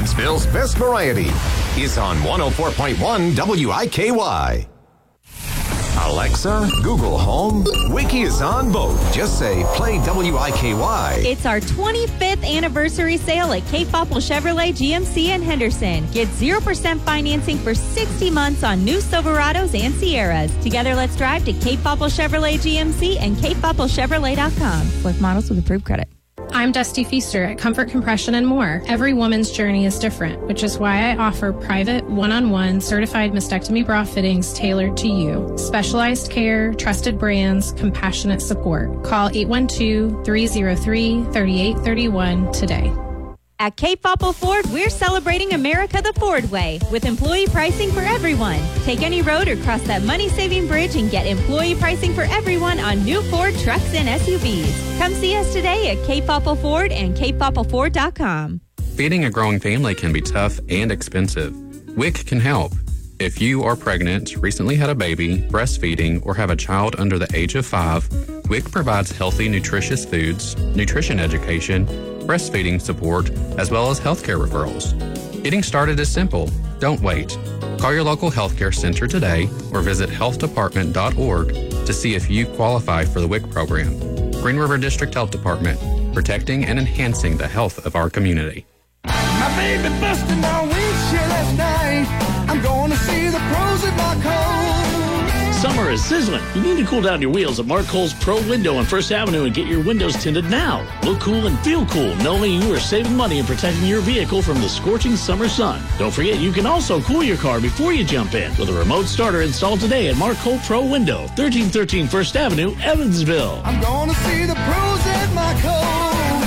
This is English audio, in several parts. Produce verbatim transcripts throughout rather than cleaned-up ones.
Evansville's best variety is on one oh four point one W I K Y. Alexa, Google Home, Wiki is on both. Just say, play W I K Y. It's our twenty-fifth anniversary sale at Cape Popple Chevrolet G M C in Henderson. Get zero percent financing for sixty months on new Silverados and Sierras. Together, let's drive to Cape Popple Chevrolet G M C and cape popple chevrolet dot com. Select models with approved credit. I'm Dusty Feaster at Comfort Compression and More. Every woman's journey is different, which is why I offer private, one-on-one, certified mastectomy bra fittings tailored to you. Specialized care, trusted brands, compassionate support. Call eight one two, three oh three, three eight three one today. At Cape Popple Ford, we're celebrating America the Ford way with employee pricing for everyone. Take any road or cross that money-saving bridge and get employee pricing for everyone on new Ford trucks and S U Vs. Come see us today at Cape Popple Ford and cape popple ford dot com. Feeding a growing family can be tough and expensive. W I C can help. If you are pregnant, recently had a baby, breastfeeding, or have a child under the age of five, W I C provides healthy, nutritious foods, nutrition education, breastfeeding support, as well as healthcare referrals. Getting started is simple. Don't wait. Call your local healthcare center today or visit health department dot org to see if you qualify for the W I C program. Green River District Health Department, protecting and enhancing the health of our community. My baby busted my windshield last night. I'm going to see the pros at Mark Cole. Summer is sizzling. You need to cool down your wheels at Mark Cole's Pro Window on First Avenue and get your windows tinted now. Look cool and feel cool, knowing you are saving money and protecting your vehicle from the scorching summer sun. Don't forget, you can also cool your car before you jump in with a remote starter installed today at Mark Cole Pro Window, thirteen thirteen First Avenue, Evansville. I'm going to see the pros at Mark Cole.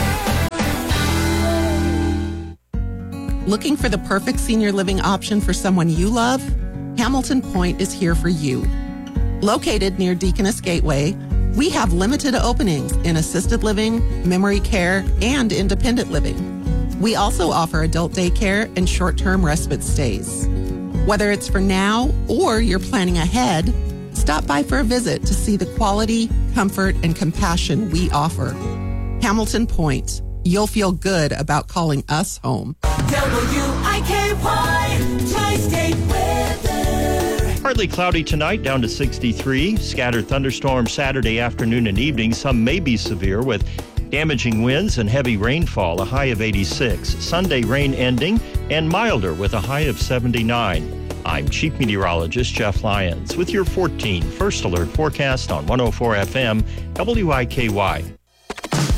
Looking for the perfect senior living option for someone you love? Hamilton Point is here for you. Located near Deaconess Gateway, we have limited openings in assisted living, memory care, and independent living. We also offer adult daycare and short-term respite stays. Whether it's for now or you're planning ahead, stop by for a visit to see the quality, comfort, and compassion we offer. Hamilton Point. You'll feel good about calling us home. W I K Y Tri-State Weather. Partly cloudy tonight, down to sixty-three. Scattered thunderstorms Saturday afternoon and evening. Some may be severe with damaging winds and heavy rainfall, a high of eighty-six. Sunday rain ending and milder with a high of seventy-nine. I'm Chief Meteorologist Jeff Lyons with your fourteen First Alert forecast on one oh four F M W I K Y.